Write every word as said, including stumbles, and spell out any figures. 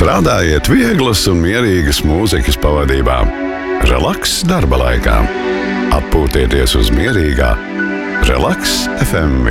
Strādājiet vieglas un mierīgas mūzikas pavadībā. Relaks darba laikā. Atpūtieties uz mierīgā Relaks F M